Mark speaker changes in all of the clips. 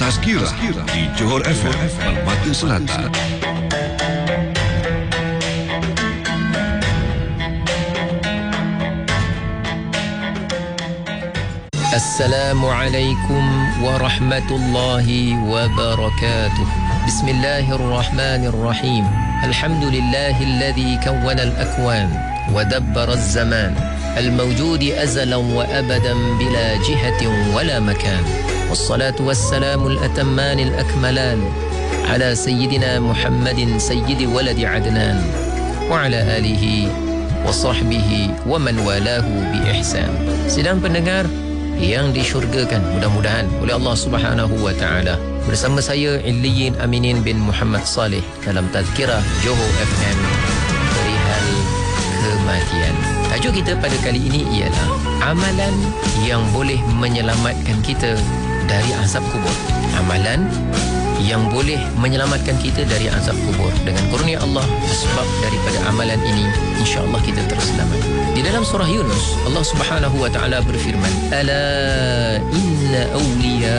Speaker 1: Tazkirah di Johor FM Permata Selatan.
Speaker 2: Assalamualaikum warahmatullahi wabarakatuh. Bismillahirrahmanirrahim. Alhamdulillahilladzi kawwana al-akwan wa dabbara az-zaman al-mawjudi azalan wa abadan bila jihatin wala makan. Wassalatu wassalamu al-atamman al-akmalan ala sayyidina Muhammadin sayyidi waladi Adnan wa ala alihi wa sahbihi wa man walahu bi ihsan. Sidang pendengar yang disyurgakan mudah-mudahan oleh Allah Subhanahu wa taala, bersama saya Illiyin Aminin bin Muhammad Saleh dalam Tazkirah Johor FM perihal kematian. Tajuk kita pada kali ini ialah amalan yang boleh menyelamatkan kita dari azab kubur. Amalan yang boleh menyelamatkan kita dari azab kubur. Dengan kurnia Allah, sebab daripada amalan ini insya-Allah kita terselamat. Di dalam surah Yunus, Allah Subhanahu wa taala berfirman, "Ala inna awliya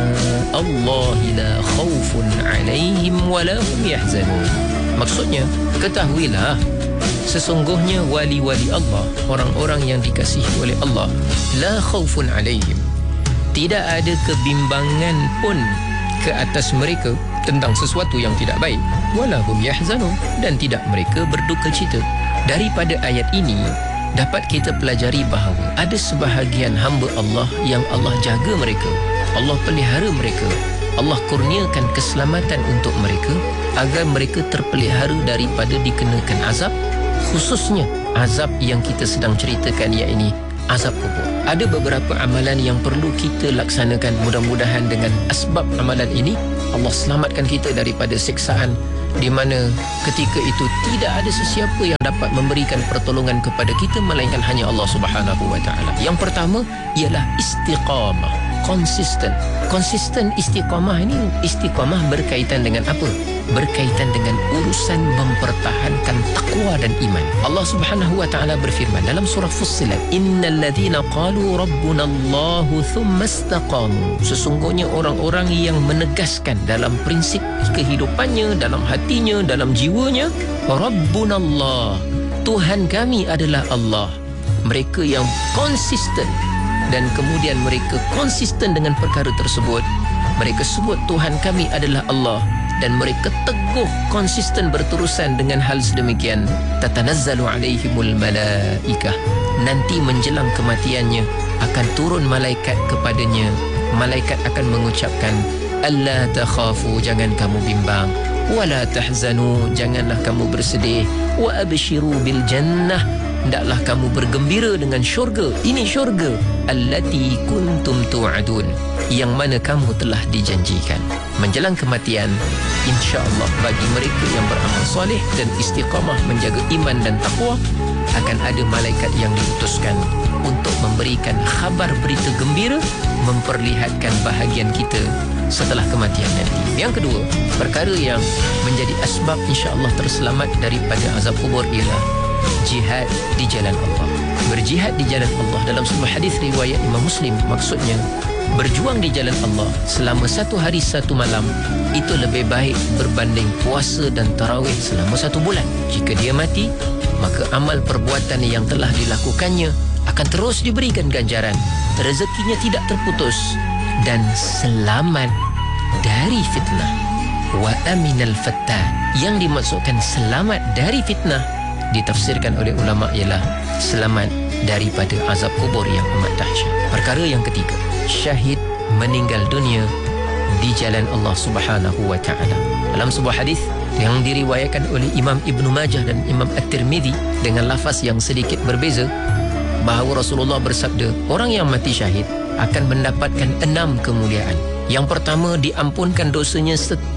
Speaker 2: Allah la khaufun 'alaihim wa la hum yahzanun." Maksudnya, ketahuilah sesungguhnya wali-wali Allah, orang-orang yang dikasihi oleh Allah, la khaufun 'alaihim, tidak ada kebimbangan pun ke atas mereka tentang sesuatu yang tidak baik, walahum yahzanun, dan tidak mereka berduka cita. Daripada ayat ini dapat kita pelajari bahawa ada sebahagian hamba Allah yang Allah jaga mereka, Allah pelihara mereka, Allah kurniakan keselamatan untuk mereka agar mereka terpelihara daripada dikenakan azab, khususnya azab yang kita sedang ceritakan, iaitu azab kubur. Ada beberapa amalan yang perlu kita laksanakan. Mudah-mudahan dengan asbab amalan ini Allah selamatkan kita daripada siksaan di mana ketika itu tidak ada sesiapa yang dapat memberikan pertolongan kepada kita melainkan hanya Allah Subhanahu wa taala. Yang pertama ialah istiqamah, konsisten. Konsisten istiqamah ini, istiqamah berkaitan dengan apa? Berkaitan dengan urusan mempertahankan takwa dan iman. Allah Subhanahu wa taala berfirman dalam surah Fussilat, "Innal ladzina qalu rabbuna Allahu tsumma istaqamu." Sesungguhnya orang-orang yang menegaskan dalam prinsip kehidupannya, dalam hatinya, dalam jiwanya, rabbuna Allah, Tuhan kami adalah Allah. Mereka yang konsisten dan kemudian mereka konsisten dengan perkara tersebut. Mereka sebut Tuhan kami adalah Allah dan mereka teguh konsisten berterusan dengan hal sedemikian. Tatanazzalu alaihimul malaikah, nanti menjelang kematiannya akan turun malaikat kepadanya. Malaikat akan mengucapkan, alla takhafu, jangan kamu bimbang, wala tahzanu, janganlah kamu bersedih, wa abshiru bil jannah, hendaklah kamu bergembira dengan syurga. Ini syurga allati kuntum tu'adun, yang mana kamu telah dijanjikan. Menjelang kematian, insya-Allah bagi mereka yang beramal soleh dan istiqamah menjaga iman dan takwa, akan ada malaikat yang diutuskan untuk memberikan khabar berita gembira, memperlihatkan bahagian kita setelah kematian nanti. Yang kedua, perkara yang menjadi asbab insya-Allah terselamat daripada azab kubur ialah jihad di jalan Allah. Berjihad di jalan Allah dalam sebuah hadis riwayat Imam Muslim, maksudnya berjuang di jalan Allah selama 1 hari 1 malam itu lebih baik berbanding puasa dan tarawih selama 1 bulan. Jika dia mati, maka amal perbuatan yang telah dilakukannya akan terus diberikan ganjaran, rezekinya tidak terputus dan selamat dari fitnah. Wa aminal fattan, yang dimaksudkan selamat dari fitnah ditafsirkan oleh ulama ialah selamat daripada azab kubur yang amat dahsyat. Perkara yang ketiga, syahid meninggal dunia di jalan Allah Subhanahu wa taala. Dalam sebuah hadis yang diriwayatkan oleh Imam Ibnu Majah dan Imam At-Tirmizi dengan lafaz yang sedikit berbeza, bahawa Rasulullah bersabda, orang yang mati syahid akan mendapatkan 6 kemuliaan. Yang pertama, diampunkan dosanya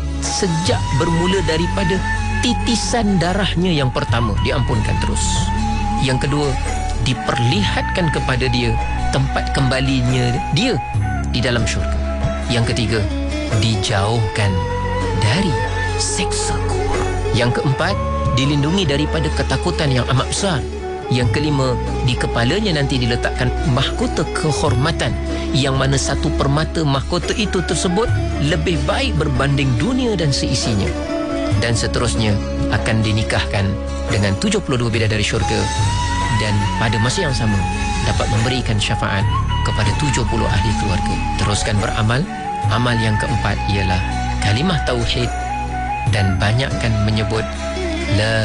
Speaker 2: sejak bermula daripada titisan darahnya yang pertama, diampunkan terus. Yang kedua, diperlihatkan kepada dia tempat kembalinya dia di dalam syurga. Yang ketiga, dijauhkan dari siksa kubur. Yang keempat, dilindungi daripada ketakutan yang amat besar, Yang kelima, di kepalanya nanti diletakkan mahkota kehormatan, yang mana satu permata mahkota itu tersebut lebih baik berbanding dunia dan seisinya. Dan seterusnya akan dinikahkan dengan 72 bidadari syurga, dan pada masa yang sama dapat memberikan syafaat kepada 70 ahli keluarga. Teruskan beramal. Amal yang keempat ialah kalimah tauhid dan banyakkan menyebut la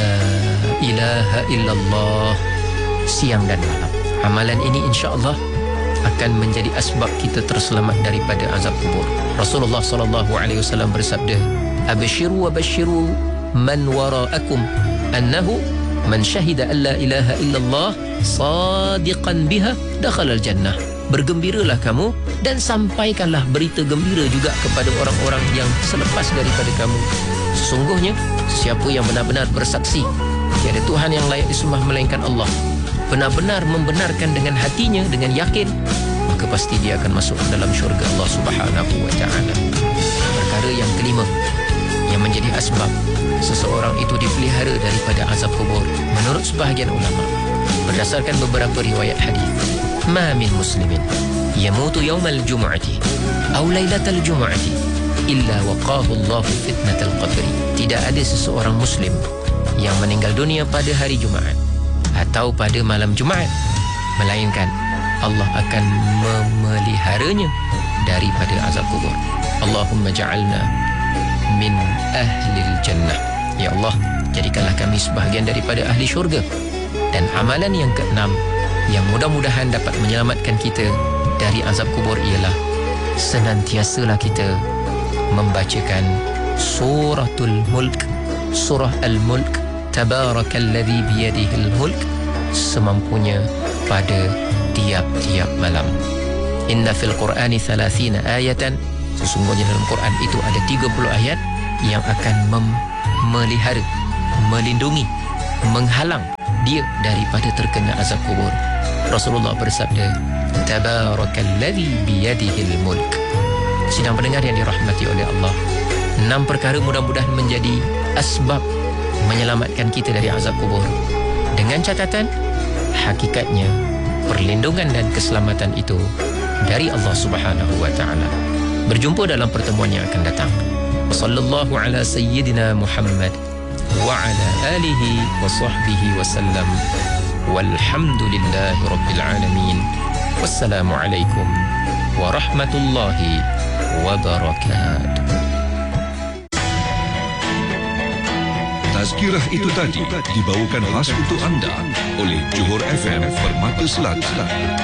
Speaker 2: ilaha illallah siang dan malam. Amalan ini insya-Allah akan menjadi asbab kita terselamat daripada azab kubur. Rasulullah sallallahu alaihi wasallam bersabda, "Abshiru wa bashiru man wara'akum annahu man syahida an la ilaha illallah sadiqan biha dakhala al-jannah." Bergembiralah kamu dan sampaikanlah berita gembira juga kepada orang-orang yang selepas daripada kamu. Sesungguhnya siapa yang benar-benar bersaksi tiada Tuhan yang layak disembah melainkan Allah, benar-benar membenarkan dengan hatinya, dengan yakin, maka pasti dia akan masuk ke dalam syurga Allah Subhanahu wa ta'ala. Perkara yang kelima yang menjadi asbab seseorang itu dipelihara daripada azab kubur, menurut sebahagian ulama, berdasarkan beberapa riwayat hadis, ma min muslimin yamutu yawmal jumu'ati aw lailatal jumu'ati illa waqahu Allahu fitnatal qabri. Tidak ada seseorang muslim yang meninggal dunia pada hari Jumaat atau pada malam Jumaat, melainkan Allah akan memeliharanya daripada azab kubur. Allahumma ja'alna min ahlil jannah. Ya Allah, jadikanlah kami sebahagian daripada ahli syurga. Dan amalan yang keenam yang mudah-mudahan dapat menyelamatkan kita dari azab kubur ialah senantiasalah kita membacakan suratul mulk, surah al-mulk, tabarakalladzi biyadihil mulk, semampunya pada tiap-tiap malam. Inna fil Qur'ani 30 ayatan, sesungguhnya dalam Quran itu ada 30 ayat yang akan memelihara, melindungi, menghalang dia daripada terkena azab kubur. Rasulullah bersabda, tabarakalladzi biyadihil mulk. Sidang pendengar yang dirahmati oleh Allah, 6 perkara mudah-mudahan menjadi asbab menyelamatkan kita dari azab kubur. Dengan catatan, hakikatnya perlindungan dan keselamatan itu dari Allah Subhanahu wa ta'ala. Berjumpa dalam pertemuan yang akan datang. Wassallallahu ala sayyidina Muhammad wa ala alihi wa sahbihi wa sallam. Walhamdulillahi rabbil alamin. Wassalamualaikum warahmatullahi wabarakatuh.
Speaker 1: Tazkirah itu tadi dibawakan khas untuk anda oleh Johor FM Permata Selatan.